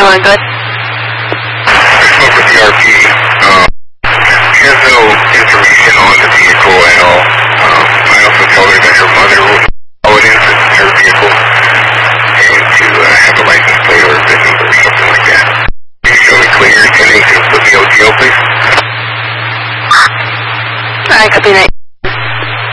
on? Good. I spoke with the RP. She has no information on the vehicle at all. I also told her that her mother will know it is her vehicle and to have a license plate or a VIN number or something like that. Can you show me clear attending to put the OTO, please? Alright, copy that.